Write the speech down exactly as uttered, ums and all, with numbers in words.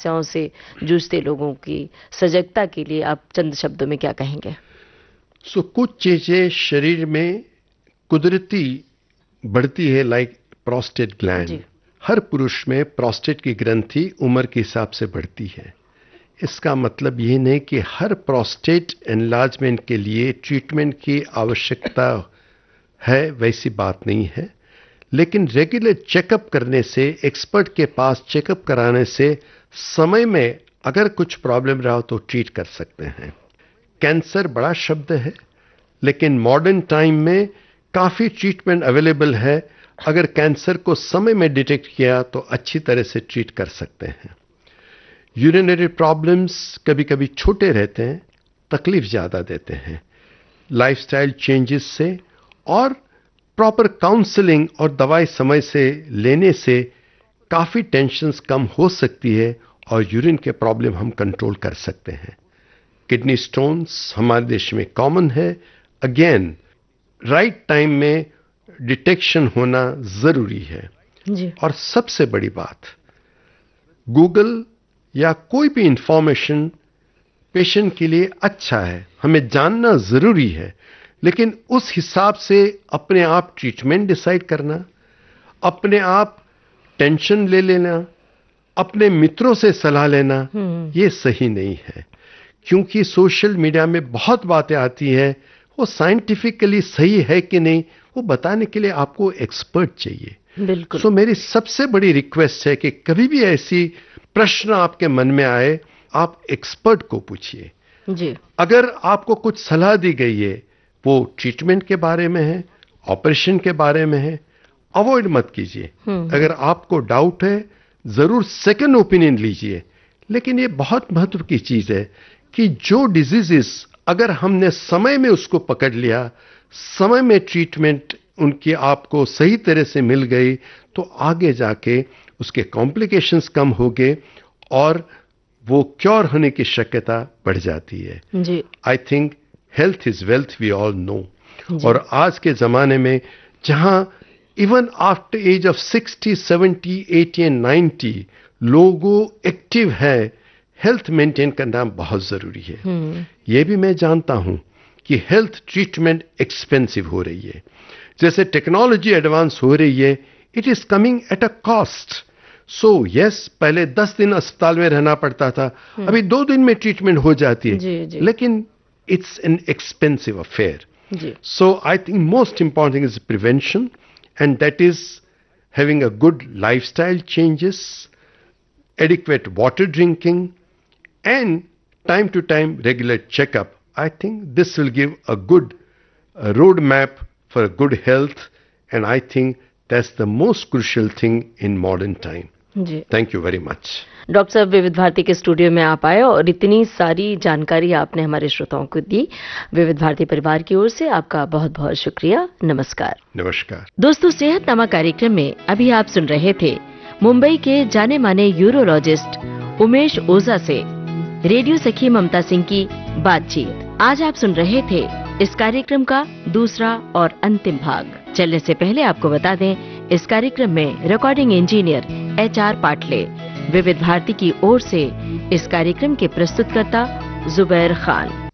समस्याओं से जूझते लोगों की सजगता के लिए आप चंद शब्दों में क्या कहेंगे? सो so, कुछ चीजें शरीर में कुदरती बढ़ती है, लाइक प्रोस्टेट ग्लैंड। हर पुरुष में प्रोस्टेट की ग्रंथि उम्र के हिसाब से बढ़ती है। इसका मतलब ये नहीं कि हर प्रोस्टेट एनलार्जमेंट के लिए ट्रीटमेंट की आवश्यकता है, वैसी बात नहीं है। लेकिन रेगुलर चेकअप करने से, एक्सपर्ट के पास चेकअप कराने से समय में अगर कुछ प्रॉब्लम रहा तो ट्रीट कर सकते हैं। कैंसर बड़ा शब्द है, लेकिन मॉडर्न टाइम में काफी ट्रीटमेंट अवेलेबल है। अगर कैंसर को समय में डिटेक्ट किया तो अच्छी तरह से ट्रीट कर सकते हैं। यूरिनरी प्रॉब्लम्स कभी कभी छोटे रहते हैं, तकलीफ ज्यादा देते हैं। लाइफस्टाइल चेंजेस से और प्रॉपर काउंसलिंग और दवाई समय से लेने से काफी टेंशन्स कम हो सकती है और यूरिन के प्रॉब्लम हम कंट्रोल कर सकते हैं। किडनी स्टोन्स हमारे देश में कॉमन है। अगेन राइट टाइम में डिटेक्शन होना जरूरी है जी। और सबसे बड़ी बात, गूगल या कोई भी इंफॉर्मेशन पेशेंट के लिए अच्छा है, हमें जानना जरूरी है, लेकिन उस हिसाब से अपने आप ट्रीटमेंट डिसाइड करना, अपने आप टेंशन ले लेना, अपने मित्रों से सलाह लेना, ये सही नहीं है। क्योंकि सोशल मीडिया में बहुत बातें आती है, वो साइंटिफिकली सही है कि नहीं, वो बताने के लिए आपको एक्सपर्ट चाहिए। बिल्कुल। सो so, मेरी सबसे बड़ी रिक्वेस्ट है कि कभी भी ऐसी प्रश्न आपके मन में आए, आप एक्सपर्ट को पूछिए जी। अगर आपको कुछ सलाह दी गई है, वो ट्रीटमेंट के बारे में है, ऑपरेशन के बारे में है, अवॉइड मत कीजिए। अगर आपको डाउट है, जरूर सेकंड ओपिनियन लीजिए। लेकिन ये बहुत महत्व की चीज है कि जो डिजीजेस अगर हमने समय में उसको पकड़ लिया, समय में ट्रीटमेंट उनकी आपको सही तरह से मिल गई, तो आगे जाके उसके कॉम्प्लिकेशंस कम हो गए और वो क्योर होने की शक्यता बढ़ जाती है जी। I think health is wealth, we all know. और आज के जमाने में जहां even after as of sixty, seventy, eighty and ninety लोगों एक्टिव है, हेल्थ मेंटेन करना बहुत जरूरी है। ये भी मैं जानता हूं कि हेल्थ ट्रीटमेंट एक्सपेंसिव हो रही है। जैसे टेक्नोलॉजी एडवांस हो रही है, it is coming at a cost. So yes, पहले दस दिन अस्पताल में रहना पड़ता था, अभी दो दिन में ट्रीटमेंट हो जाती है। जी, जी। लेकिन it's an expensive affair. Ji. So I think most important is prevention, and that is having a good lifestyle changes, adequate water drinking, and time to time regular checkup. I think this will give a good uh, roadmap for a good health, and I think that's the most crucial thing in modern time. Ji. Thank you very much. Doctor साहब, विविध भारती के studio में आप आए और इतनी सारी जानकारी आपने हमारे श्रोताओं को दी। विविध भारती परिवार की ओर से आपका बहुत बहुत शुक्रिया। नमस्कार। नमस्कार दोस्तों, सेहतनामा कार्यक्रम में अभी आप सुन रहे थे मुंबई के जाने माने यूरोलॉजिस्ट उमेश ओझा से रेडियो सखी ममता सिंह की बातचीत। आज आप सुन रहे थे इस कार्यक्रम का दूसरा और अंतिम भाग। चलने से पहले आपको बता दें, इस कार्यक्रम में recording engineer H R Patle, विविध भारती की ओर से इस कार्यक्रम के प्रस्तुतकर्ता जुबैर खान।